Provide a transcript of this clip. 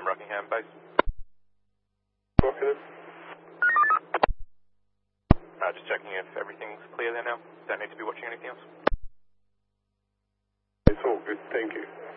Rockingham base. Rockingham. Just checking if everything's clear there now. Don't need to be watching anything else. It's all good, thank you.